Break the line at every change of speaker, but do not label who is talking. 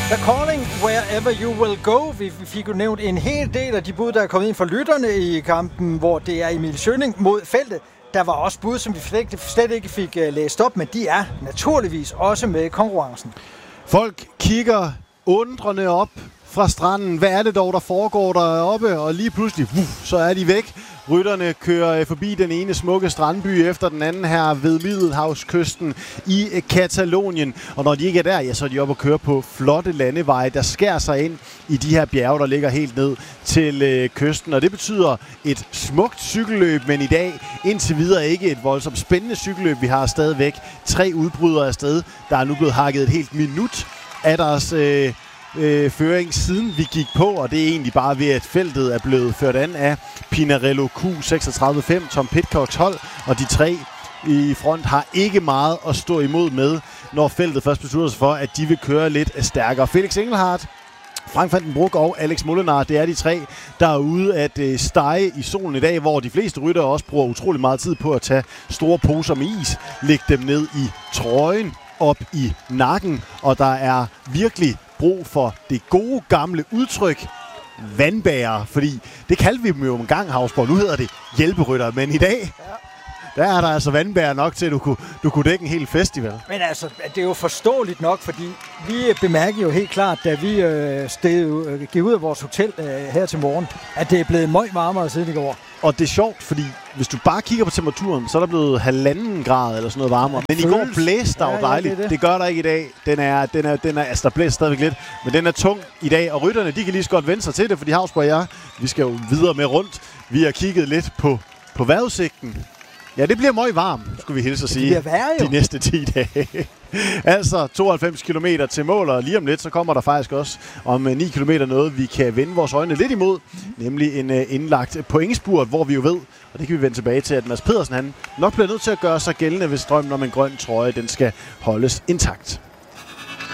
The Calling, Wherever You Will Go. Vi fik jo nævnt en hel del af de bud, der er kommet ind fra lytterne i kampen, hvor det er Emil Schønning mod feltet. Der var også bud, som vi slet ikke fik læst op, men de er naturligvis også med i konkurrencen.
Folk kigger undrende op fra stranden. Hvad er det dog, der foregår deroppe? Og lige pludselig, så er de væk. Rytterne kører forbi den ene smukke strandby efter den anden her ved Middelhavskysten i Katalonien. Og når de ikke er der, ja, så er de oppe og kører på flotte landeveje, der skærer sig ind i de her bjerge, der ligger helt ned til kysten. Og det betyder et smukt cykelløb, men i dag indtil videre ikke et voldsomt spændende cykelløb. Vi har stadigvæk 3 udbrydere afsted. Der er nu blevet hakket et helt minut af deres føring, siden vi gik på, og det er egentlig bare ved, at feltet er blevet ført an af Pinarello Q36.5, Tom Pidcocks hold, og de 3 i front har ikke meget at stå imod med, når feltet først beslutter sig for, at de vil køre lidt stærkere. Felix Engelhardt, Frank van den Broek og Alex Molenaar, det er de 3, der er ude at stege i solen i dag, hvor de fleste ryttere også bruger utrolig meget tid på at tage store poser med is, lægge dem ned i trøjen, op i nakken, og der er virkelig brug for det gode gamle udtryk vandbærer, fordi det kaldte vi dem jo en gang, Hausborg. Nu hedder det hjælperytter, men i dag, der er der altså vandbærer nok til, at du kunne dække en hel festival.
Men altså, det er jo forståeligt nok, fordi vi bemærker jo helt klart, da vi gik ud af vores hotel her til morgen, at det er blevet meget varmere siden i går. Og
det er sjovt, fordi hvis du bare kigger på temperaturen, så er der blevet 1,5 grad eller sådan noget varmere. Men i går blæste der jo dejligt. Det gør der ikke i dag. Den er, altså der blæser stadigvæk lidt, men den er tung i dag. Og rytterne, de kan lige så godt vende sig til det, fordi Hausborg og jeg, vi skal jo videre med rundt. Vi har kigget lidt på vejrudsigten. Ja, det bliver meget varmt, skulle vi hilse at sige, de næste 10 dage. Altså 92 km til mål, og lige om lidt, så kommer der faktisk også om 9 km noget, vi kan vende vores øjne lidt imod. Nemlig en indlagt pointspurt, hvor vi jo ved, og det kan vi vende tilbage til, at Mads Pedersen han nok bliver nødt til at gøre sig gældende, hvis drømmen om en grøn trøje, den skal holdes intakt.